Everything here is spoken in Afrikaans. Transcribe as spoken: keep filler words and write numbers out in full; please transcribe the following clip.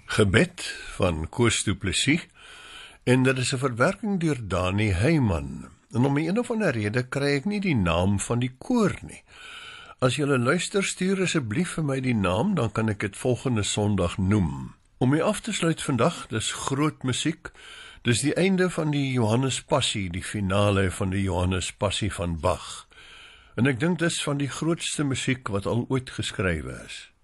Gebed van Koos Du Plessis, en dit is 'n verwerking deur Dani Heyman. En om een of ander rede kry ek nie die naam van die koor nie. As julle luister, stuur asseblief vir my die naam, dan kan ek dit volgende Sondag noem. Om mee af te sluit vandag, dis groot musiek, dis die einde van die Johannes Passie, die finale van die Johannes Passie van Bach. En ek dink dis van die grootste musiek wat al ooit geskrywe is.